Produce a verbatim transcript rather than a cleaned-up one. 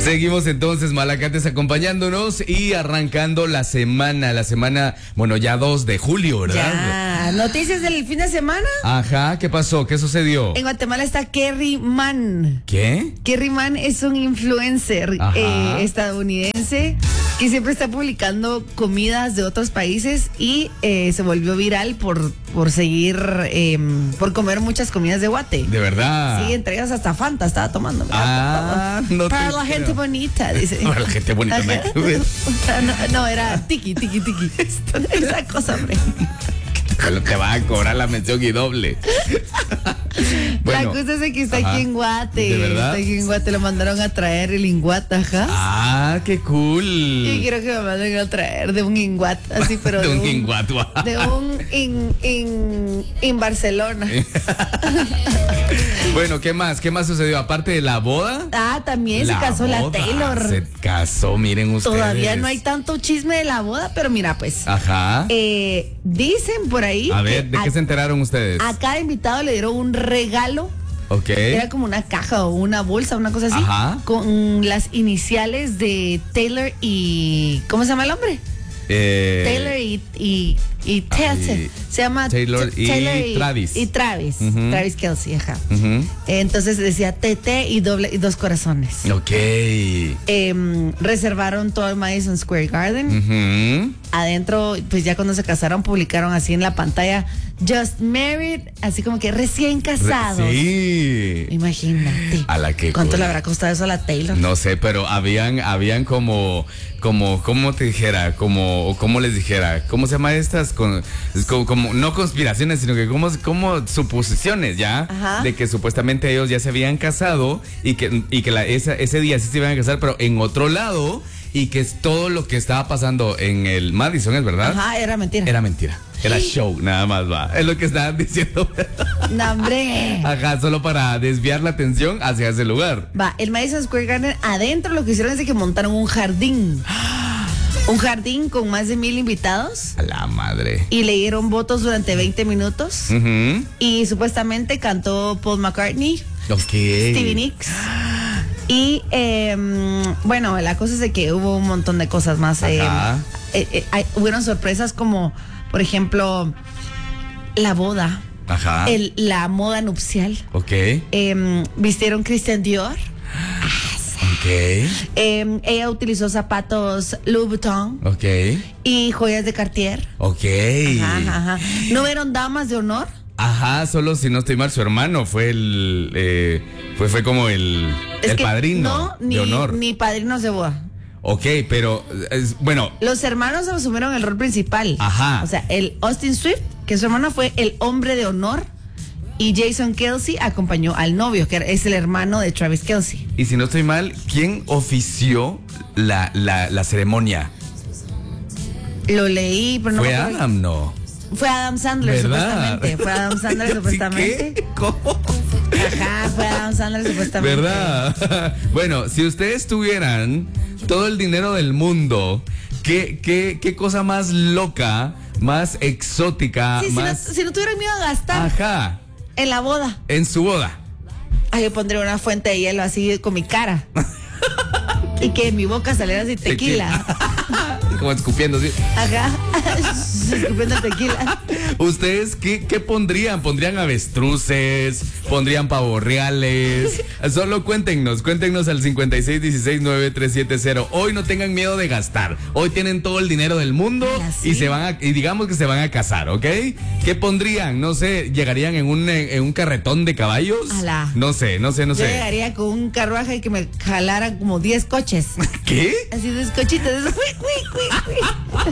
Seguimos entonces, Malacates, acompañándonos y arrancando la semana, la semana, bueno, ya dos de julio, ¿verdad? Ya, noticias del fin de semana. Ajá, ¿qué pasó? ¿Qué sucedió? En Guatemala está Kerry Mann. ¿Qué? Kerry Mann es un influencer eh, estadounidense que siempre está publicando comidas de otros países y eh, se volvió viral por, por seguir, eh, por comer muchas comidas de Guate. ¿De verdad? Sí, entregas hasta Fanta, estaba tomando. Ah, no Para te la creo. gente bonita, dice. Para la gente bonita, no hay que ver. no, no, era tiki, tiki, tiki. Esa cosa, hombre. Pero te va a cobrar la mención y doble. Bueno, la cosa es que está ajá. aquí en Guate. ¿De verdad? Está aquí en Guate, lo mandaron a traer el inguat, ajá. Ah, qué cool. Y quiero que me manden a traer de un inguat, así, pero de, de un un inguat. De un in, in, in Barcelona. Bueno, ¿qué más? ¿Qué más sucedió? Aparte de la boda. Ah, también la se casó boda. la Taylor. Se casó, miren ustedes. Todavía no hay tanto chisme de la boda, pero mira, pues. Ajá. Eh, dicen por ahí. A ver, ¿de a, qué se enteraron ustedes? A cada invitado le dieron un regalo. Ok. Era como una caja o una bolsa, una cosa así. Ajá. Con las iniciales de Taylor y. ¿Cómo se llama el hombre? Eh, Taylor y. y Y Taylor, se llama Taylor, T- y, Taylor y Travis. Y Travis, Uh-huh. Travis Kelce, ajá. Uh-huh. Entonces decía T T y doble y dos corazones. Ok. Eh, reservaron todo el Madison Square Garden. Uh-huh. Adentro, pues ya cuando se casaron, publicaron así en la pantalla Just Married, así como que recién casados. Sí. Imagínate. A la que ¿Cuánto cool. le habrá costado eso a la Taylor? No sé, pero habían, habían como, como, ¿cómo te dijera? Como, o cómo les dijera, ¿cómo se llama estas? Con, es como, como, no conspiraciones, sino que como, como suposiciones, ¿ya? Ajá. De que supuestamente ellos ya se habían casado y que, y que la, esa, ese día sí se iban a casar, pero en otro lado, y que es todo lo que estaba pasando en el Madison, ¿es verdad? Ajá, era mentira. Era mentira. Era show, nada más va. Es lo que estaban diciendo. No, hombre. Ajá, solo para desviar la atención hacia ese lugar. Va, el Madison Square Garden, adentro lo que hicieron es que montaron un jardín. Un jardín con más de mil invitados. A la madre. Y le dieron votos durante veinte minutos. Uh-huh. Y supuestamente cantó Paul McCartney, Ok. Stevie Nicks. Y eh, bueno, la cosa es de que hubo un montón de cosas más. Eh, Ajá. eh, eh, hay- hubieron sorpresas como, por ejemplo, la boda, Ajá. el, la moda nupcial. Ok. Eh, vistieron Christian Dior. Ok. Eh, ella utilizó zapatos Louis Vuitton Ok. y joyas de Cartier. Ok. Ajá, ajá, ajá. ¿No vieron damas de honor? Ajá, solo si no estoy mal, su hermano fue el. Eh, fue, fue como el, Es el que padrino no, ni, de honor. ni padrinos de boda. Ok, pero. Es, bueno. Los hermanos asumieron el rol principal. Ajá. O sea, el Austin Swift, que su hermano fue el hombre de honor, y Jason Kelce acompañó al novio, que es el hermano de Travis Kelce. Y si no estoy mal, ¿quién ofició la, la, la ceremonia? Lo leí, pero no Fue me acuerdo. Adam, no. Fue Adam Sandler, ¿Verdad? supuestamente. Fue Adam Sandler, ¿Sí supuestamente. qué? ¿Cómo? Ajá, fue Adam Sandler, supuestamente. ¿Verdad? Bueno, si ustedes tuvieran todo el dinero del mundo, ¿qué, qué, qué cosa más loca, más exótica, Sí, si, más... no, si no tuvieran miedo a gastar Ajá, en la boda. en su boda. Ay, yo pondría una fuente de hielo así con mi cara. Y que en mi boca saliera así tequila. Como escupiendo, ¿sí? Ajá. Escupiendo tequila. ¿Ustedes qué, qué pondrían? ¿Pondrían avestruces? ¿Pondrían pavos reales? Solo cuéntenos, cuéntenos al cincuenta y seis dieciséis noventa y tres setenta. Hoy no tengan miedo de gastar. Hoy tienen todo el dinero del mundo Ay, así. y se van a, y digamos que se van a casar, ¿ok? ¿Qué pondrían? No sé, ¿llegarían en un, en un carretón de caballos? Alá. No sé, no sé, no Yo sé. llegaría con un carruaje y que me jalaran como diez coches. ¿Qué? Así de cochitos. Ui, ui, ui, ui.